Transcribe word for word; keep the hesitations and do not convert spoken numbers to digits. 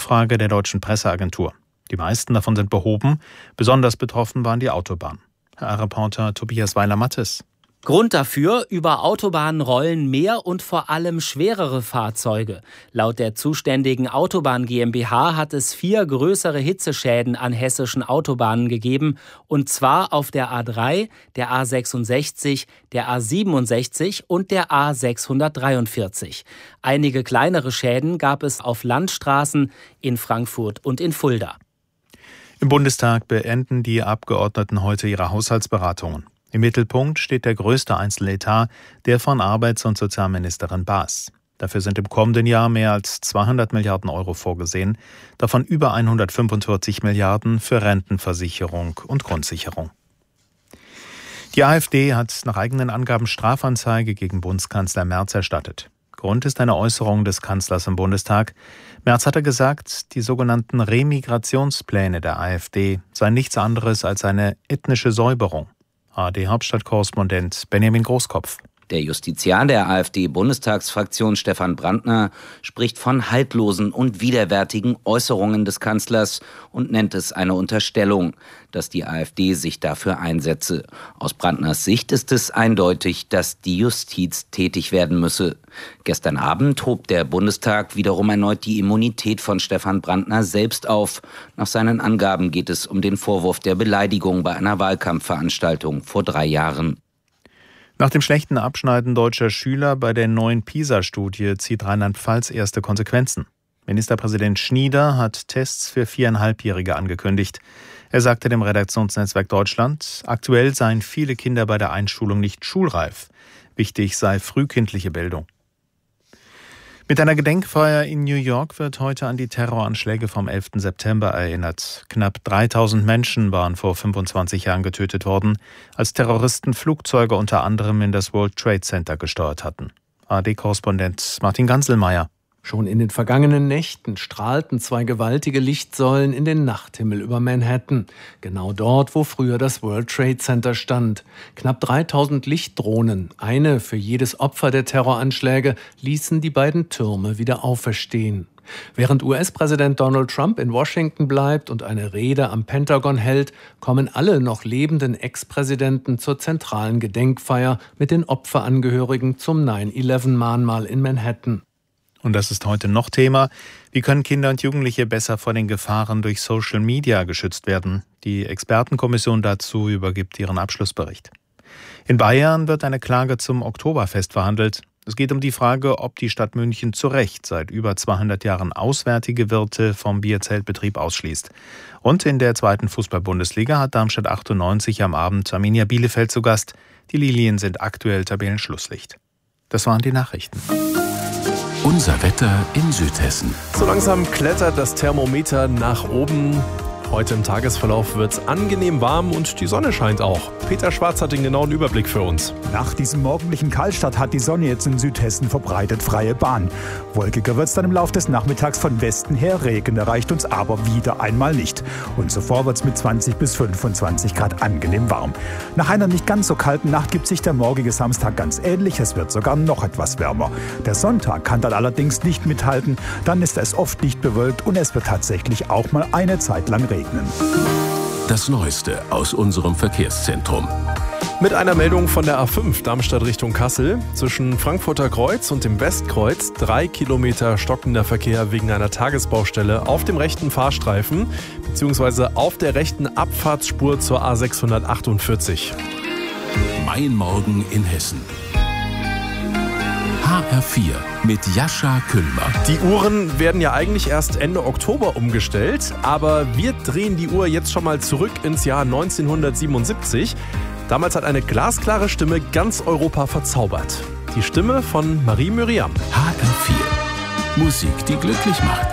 Umfrage der Deutschen Presseagentur. Die meisten davon sind behoben. Besonders betroffen waren die Autobahnen. Herr A-Reporter Tobias Weiler-Mattes. Grund dafür: über Autobahnen rollen mehr und vor allem schwerere Fahrzeuge. Laut der zuständigen Autobahn GmbH hat es vier größere Hitzeschäden an hessischen Autobahnen gegeben. Und zwar auf der A drei, der A sechsundsechzig, der A siebenundsechzig und der A sechshundertdreiundvierzig. Einige kleinere Schäden gab es auf Landstraßen in Frankfurt und in Fulda. Im Bundestag beenden die Abgeordneten heute ihre Haushaltsberatungen. Im Mittelpunkt steht der größte Einzeletat, der von Arbeits- und Sozialministerin Baas. Dafür sind im kommenden Jahr mehr als zweihundert Milliarden Euro vorgesehen, davon über hundertfünfundvierzig Milliarden für Rentenversicherung und Grundsicherung. Die AfD hat nach eigenen Angaben Strafanzeige gegen Bundeskanzler Merz erstattet. Grund ist eine Äußerung des Kanzlers im Bundestag. Merz hatte gesagt, die sogenannten Remigrationspläne der AfD seien nichts anderes als eine ethnische Säuberung. A R D-Hauptstadtkorrespondent Benjamin Großkopf. Der Justiziar der AfD-Bundestagsfraktion Stefan Brandner spricht von haltlosen und widerwärtigen Äußerungen des Kanzlers und nennt es eine Unterstellung, dass die AfD sich dafür einsetze. Aus Brandners Sicht ist es eindeutig, dass die Justiz tätig werden müsse. Gestern Abend hob der Bundestag wiederum erneut die Immunität von Stefan Brandner selbst auf. Nach seinen Angaben geht es um den Vorwurf der Beleidigung bei einer Wahlkampfveranstaltung vor drei Jahren. Nach dem schlechten Abschneiden deutscher Schüler bei der neuen PISA-Studie zieht Rheinland-Pfalz erste Konsequenzen. Ministerpräsident Schnieder hat Tests für Viereinhalbjährige angekündigt. Er sagte dem Redaktionsnetzwerk Deutschland, aktuell seien viele Kinder bei der Einschulung nicht schulreif. Wichtig sei frühkindliche Bildung. Mit einer Gedenkfeier in New York wird heute an die Terroranschläge vom elften September erinnert. Knapp dreitausend Menschen waren vor fünfundzwanzig Jahren getötet worden, als Terroristen Flugzeuge unter anderem in das World Trade Center gesteuert hatten. A R D-Korrespondent Martin Ganselmeier. Schon in den vergangenen Nächten strahlten zwei gewaltige Lichtsäulen in den Nachthimmel über Manhattan. Genau dort, wo früher das World Trade Center stand. Knapp dreitausend Lichtdrohnen, eine für jedes Opfer der Terroranschläge, ließen die beiden Türme wieder auferstehen. Während U S-Präsident Donald Trump in Washington bleibt und eine Rede am Pentagon hält, kommen alle noch lebenden Ex-Präsidenten zur zentralen Gedenkfeier mit den Opferangehörigen zum nine eleven Mahnmal in Manhattan. Und das ist heute noch Thema. Wie können Kinder und Jugendliche besser vor den Gefahren durch Social Media geschützt werden? Die Expertenkommission dazu übergibt ihren Abschlussbericht. In Bayern wird eine Klage zum Oktoberfest verhandelt. Es geht um die Frage, ob die Stadt München zu Recht seit über zweihundert Jahren auswärtige Wirte vom Bierzeltbetrieb ausschließt. Und in der zweiten Fußball-Bundesliga hat Darmstadt achtundneunzig am Abend Arminia Bielefeld zu Gast. Die Lilien sind aktuell Tabellenschlusslicht. Das waren die Nachrichten. Unser Wetter in Südhessen. So langsam klettert das Thermometer nach oben. Heute im Tagesverlauf wird es angenehm warm und die Sonne scheint auch. Peter Schwarz hat den genauen Überblick für uns. Nach diesem morgendlichen Kaltstart hat die Sonne jetzt in Südhessen verbreitet freie Bahn. Wolkiger wird es dann im Laufe des Nachmittags von Westen her. Regen erreicht uns aber wieder einmal nicht. Und zuvor wird es mit zwanzig bis fünfundzwanzig Grad angenehm warm. Nach einer nicht ganz so kalten Nacht gibt sich der morgige Samstag ganz ähnlich. Es wird sogar noch etwas wärmer. Der Sonntag kann dann allerdings nicht mithalten. Dann ist es oft nicht bewölkt und es wird tatsächlich auch mal eine Zeit lang regnen. Das Neueste aus unserem Verkehrszentrum. Mit einer Meldung von der A fünf Darmstadt Richtung Kassel. Zwischen Frankfurter Kreuz und dem Westkreuz drei Kilometer stockender Verkehr wegen einer Tagesbaustelle auf dem rechten Fahrstreifen bzw. auf der rechten Abfahrtsspur zur A sechshundertachtundvierzig. Mein Morgen in Hessen. H R vier mit Jascha Kühlmer. Die Uhren werden ja eigentlich erst Ende Oktober umgestellt, aber wir drehen die Uhr jetzt schon mal zurück ins Jahr neunzehnhundertsiebenundsiebzig. Damals hat eine glasklare Stimme ganz Europa verzaubert. Die Stimme von Marie Myriam. H R vier. Musik, die glücklich macht.